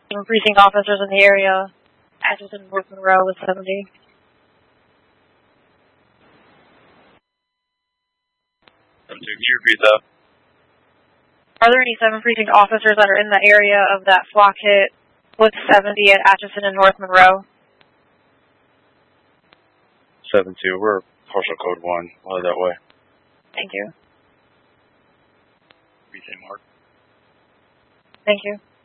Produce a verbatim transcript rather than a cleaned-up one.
precinct officers in the area. Atchison, North Monroe with seventy. Can you repeat that? Are there any seven precinct officers that are in the area of that flock hit with seventy at Atchison and North Monroe? seven two. We're partial code one. We'll head that way. Thank you. Precinct Mark. Thank you.